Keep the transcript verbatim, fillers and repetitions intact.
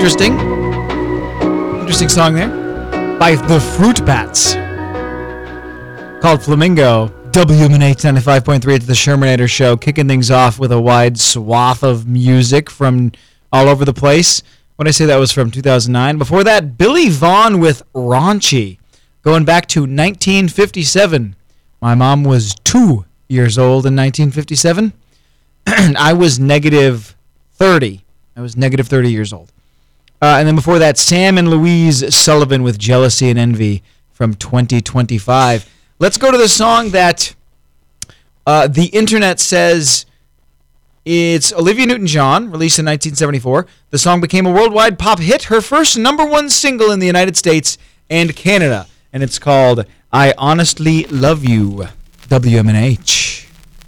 interesting. Interesting song there by the Fruit Bats called Flamingo. W M N H ninety-five point three at the Shermanator Show, kicking things off with a wide swath of music from all over the place. When I say that was from two thousand nine. Before that, Billy Vaughn with Raunchy, going back to nineteen fifty-seven. My mom was two years old in nineteen fifty-seven. I was negative thirty. I was negative thirty years old. Uh, and then before that, Sam and Louise Sullivan with Jealousy and Envy from twenty twenty-five. Let's go to the song that uh, the internet says it's Olivia Newton-John, released in nineteen seventy-four. The song became a worldwide pop hit, her first number one single in the United States and Canada. And it's called I Honestly Love You, W M N H.